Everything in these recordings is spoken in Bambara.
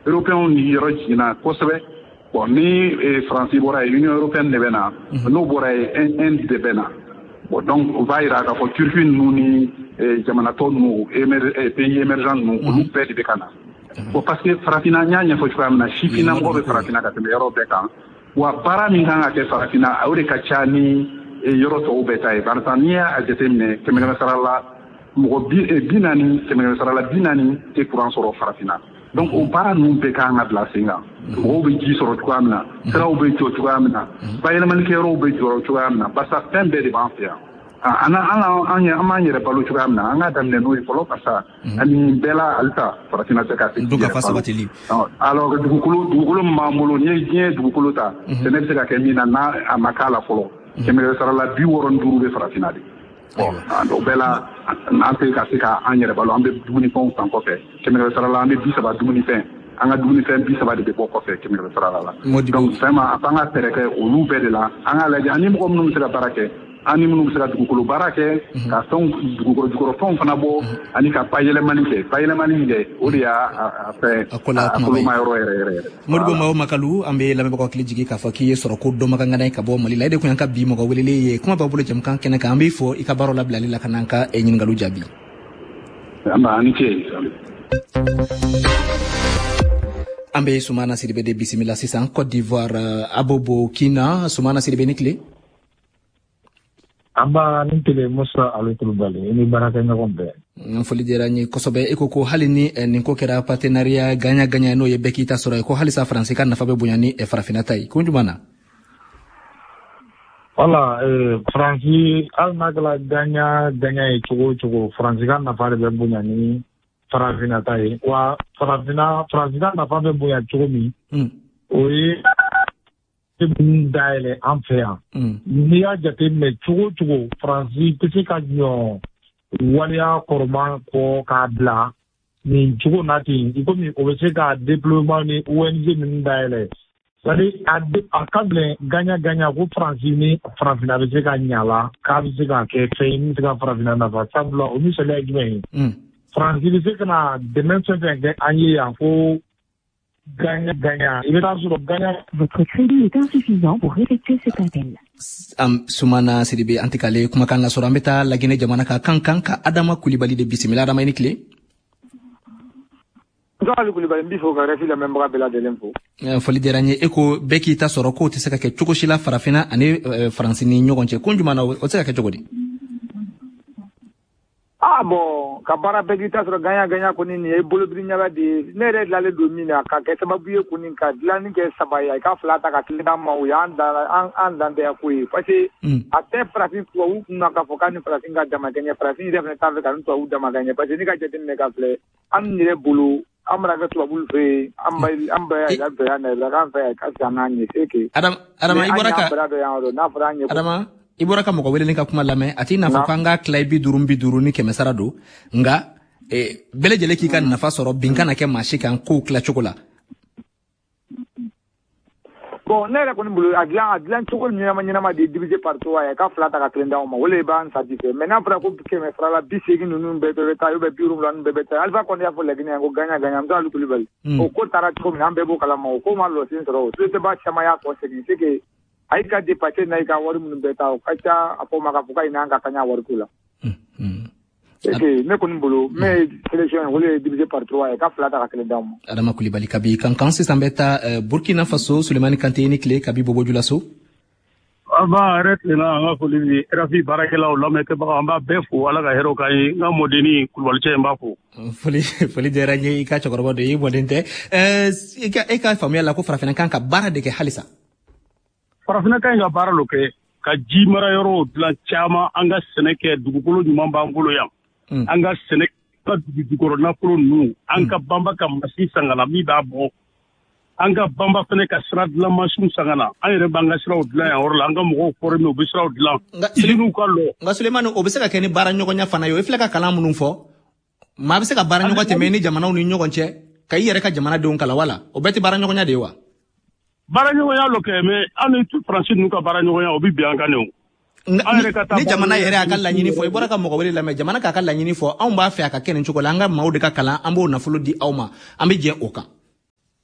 européen ni yoro jina kosebe bon ni France bora Union européenne de bena no bora un de bena bon donc va ira ka fo Turquie nous ni jamana to nous pays émergents nous nous pède de kana bon parce que farafina nyanya fo chukam na shifina ngo be farafina ka te yoro beka wa para mi hanga ke farafina awre ka chani yoro to beta e bartania a jetemne kemena sarala mo binani kemena sarala binani te courant soro farafina donc on para nous beka nga de la singa o be ji soro tuamna sera o be to tuamna bayela man ke ro be to tuamna basa tembe de banfia ana anya amanya repalo tuamna anga damne no ifolo pasa ani bela alta farafina se ka se donc fa sabateli alors dugukolo mamulo nye dugukolo ta tene se ka kemina na amakala folo kemena sarala bi woron duru be farafina de do bela ante ka se ka anyere balo ambe duni fon tan ko fe kemena sarala ambe bi saba duni fen anga duni fen bi saba de ko fe kemena sarala donc vraiment apanga tereke olu be de la anga la jani mo ko se ka barake ani munu se ka dugukolo barake ka son dugukolo fon fana bo ani ka payele manike de o de ya fe akola ma yoro ere Modibo Mawo Makalu ambe la me ko kili jigi ka faki soro ko do maka ngana ka bo mali la de ko yanka bi mo ko welele ye kuma ba bolo jam kan kene ka ambe fo ika baro la blali la kananka e nyin ngalu jabi amba anike ambe Soumana Sidibé de bisimila sisan Côte d'Ivoire abobo kina Soumana Sidibé nikle amba nintele Musa Alutulubali ni baraka ngombe foli derani kosobe ekoko halini ninko kera partenariat ganya no yebekita soro ko halisa France kan nafa be bunyani e farafinatai kunjumana wala France almagla ganya e chugo France kan nafa be bunyani farafinatai wa farafina France kan nafa be bunyani chugo mi oyi daile amfea ni ya jate me chugo France pisi ka nyo walia korban ko ka bla ni chugo nati iko mi obese ka déploiement ni ONG min daile sadi akable ganya ko France ni France na bese ka nyala ka bese ka ke fein ka France na va sabla o mi sele gme France ni se kana dimension de anye ya ko ganya il est sur ganya votre crédit est insuffisant pour effectuer cet appel. Soumana Sidibé antikale kuma kanga sorambeta lagine jamana ka kanka Adama Coulibaly de bisimila Adama inikle Adama Coulibaly bifo ka refi la membre bela de l'info foli deranye eko beki ta soroko te seka ke chukoshila farafina ane francini nyogonche kunjumana o seka ke chogodi bon kabara begita soro ganya kuni ni e bolo brinya di nere la le domina ka ke sababu ye kuni ka dilani ke sabaya ka flata ka tilda ma u anda de akui parce ate pratique ko u na ka fokani pratique ga dama ganya pratique de na tave ka nto u dama ganya parce ni ka jetin ne ka fle am ni le bulu amra ga to bulu fe amba ya da ya na la kan fe ka sana ni seke adama iboraka adama iboraka moko wele nika kuma lame ati nafa kanga klaibi durumbi ni kemesara do nga bele jele ki kan nafa soro binka na ke mashi kan ko kla chokola bon nere ko nimbulu adlan chokol nyama ma de diviser par toi ya ka flata ka klenda o ma wole ban satisfait maintenant para ko keme frala bisegi nunu bebe ta yo be birum lan bebe ta alfa ko ya fo legni ngo ganya mta lu kulibal o ko tara ko mi ambe bo kala ma ko ma lo sin soro so te ba chama ya ko segi sege ai ka dépasser na ka wari mun beta o kacha apo maka fuka ina anga kanya wari kula ne kun bulu mais sélection wole diviser par 3 ka flata ka kele dam Adama Coulibaly kabi kan sambeta Burkina Faso Souleymane Kanté ni clé kabi Bobo Dioulasso aba arrête là nga Coulibaly rafi barakela o lamete ba amba befu wala ga hero kai nga modeni Coulibaly chemba fu foli deranye ika chokorobo de modente eka famille la ko farafina kan ka bara de ke halisa farafina kan ga bara lo ke ka ji mara yoro la chama anga seneke dugukolo nyuma bangolo yam anga seneke ka dugukolo na polo nu anga bamba ka masi sangala mi da bo anga bamba fene ka srat la masum sangana ayre banga sraud la ya orla anga mo ko reme obi sraud la sinu ko lo nga Sulemani obiseka keni bara nyogo nya fana yo ifleka kalamu numfo ma biseka bara nyogo temeni jamana uni nyogo nche kai yere ka jamana de on kala wala obeti bara nyogo nya de wa bara nyogo ya lo ke me anu tu francis nuka bara nyogo ya obi bianga ne ni jamana yere akalla nyini fo ibora ka mo ko wele la me jamana ka akalla nyini fo on ba fe aka kenen chuko langa maude ka kala ambo na fulu di awma ambe je oka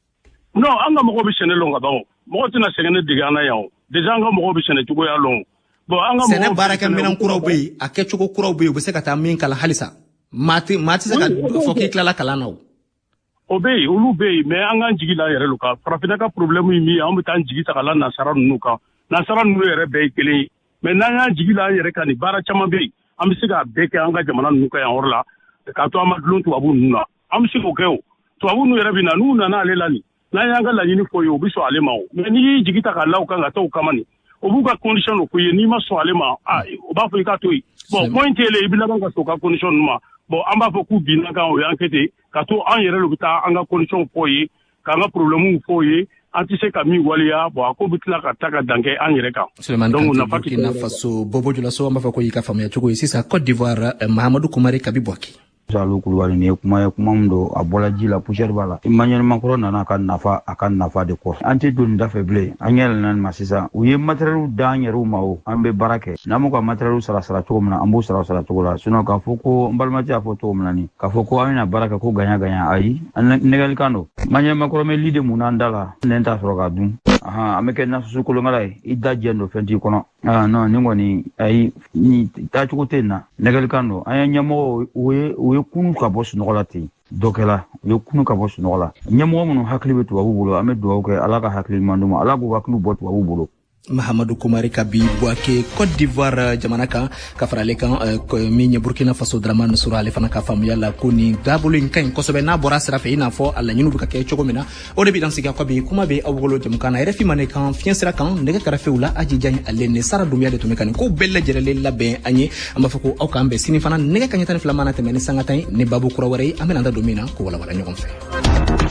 non an ka mɔgɔ bɛ sɛnɛ lɔn ka ban mɔgɔ tɛna sɛgɛn ne dege an na yan déjà an ka mɔgɔ bɛ sɛnɛ cogoya lɔn bon an ka sɛnɛ baarakɛminɛn kuraw bɛ yen a kɛcogo kuraw bɛ yen u bɛ se ka taa min kalan halisa maa tɛ se ka fɔ k'i tilala kalan na o bɛ yen olu bɛ yen mais an k'an jigi la yɛrɛ lo kan farafinna ka problème ye min ye an bɛ taa an jigi ta ka la nasara ninnu kan nasara ninnu yɛrɛ bɛɛ ye kelen ye mais n'an y'an jigi la an yɛrɛ kan nin baara caman bɛ yen an bɛ se k'a bɛɛ kɛ an ka jamana ninnu kan yan yɔrɔ la k'a to an ma dulon tubabu ninnu na an bɛ se k'o kɛ o tubabu ninnu yɛrɛ bɛ na n'u nana ale la nin n'an y'an ka laɲini fɔ ye o bɛ sɔn ale ma o mais n'i y'i jigi ta k'a la o kan ka taa o kama nin o b'u ka condition dɔ k'u ye n'i ma sɔn ale ma o b'a fɔ i ka to yen bon point tɛ i bɛ laban ka sɔn ka condition ninnu ma bon an b'a fɔ k'u binna kan o y'an kɛ ten ka to an yɛrɛ de bɛ taa an ka condition fɔ ye k'an ka problème fɔ ye an tɛ se ka min waleya bon a ko bɛ tila ka taa ka dan kɛ an yɛrɛ kan. Sulemani Kante Burkina Faso Bobo Julaso an b'a fɔ ko y'i ka faamuya cogo ye sisan Côte d'Ivoire Mahamadou Koumari Kabi Bouaki. Salu Kulubali ni kuma min do a bɔla ji la poussière b'a la Emmanuel Macron nana a ka nafa de kɔ an tɛ don da fɛ bilen an yɛlɛnna ma sisan u ye matériel da an yɛrɛw ma o an bɛ baara kɛ n'an m'u ka matériel sara cogo min na an b'u sara cogo la sinon k'a fɔ ko n balimakɛ y'a fɔ cogo min na nin k'a fɔ ko an bɛna baara kɛ ko gagnant ayi nɛgɛlikan don Emmanuel Macron bɛ li de mun n'an da la nɛn t'a sɔrɔ k'a dun an bɛ kɛ nasusu kolonkala ye i da jɛn don fɛn t'i kɔnɔ non ni kɔni ayi ni taacogo tɛ nin na nɛgɛlikan don an ye ɲɛmɔgɔ u ye kunu ka bɔ sunɔgɔ la ten dɔ kɛla u ye kunu ka bɔ sunɔgɔ la ɲɛmɔgɔ minnu hakili bɛ tubabu bolo an bɛ dugawu kɛ ala ka hakili ɲuman d'u ma ala k'u hakili bɔ tubabu bolo. Mahamadou Koumari Kabi Bouake Côte d'Ivoire jamana kan ka fara ale kan min ye Burkina Faso Dramane Sura ale fana ka faamuya la ko nin taabolo in ka ɲi kosɛbɛ n'a bɔra sira fɛ i n'a fɔ a laɲiniw bɛ ka kɛ cogo min na o de bɛ dan sigi bi kuma bɛ aw bolo jamukan na RFI mane kan fiɲɛ sira kan nɛgɛ kɛrɛfɛw la Aji Diagne ale ni Sara Dunbiya de tun bɛ ka nin ko bɛɛ lajɛlen labɛn an ye an b'a fɔ ko aw k'an bɛn sini fana nɛgɛ kaɲɛ 12 mana tɛmɛ ni sanga ta ye ni baabu kura wɛrɛ ye an bɛna an da don min na ko walawala ɲɔgɔn fɛ.